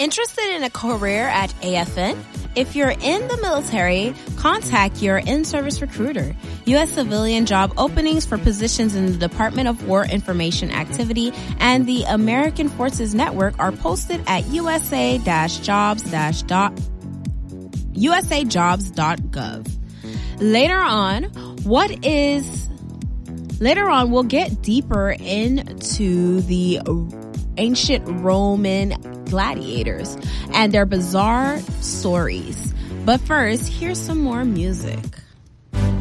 Interested in a career at AFN? If you're in the military, contact your in-service recruiter. U.S. civilian job openings for positions in the Department of War Information Activity and the American Forces Network are posted at usajobs.gov. Later on, we'll get deeper into the ancient Roman gladiators and their bizarre stories. But first, here's some more music.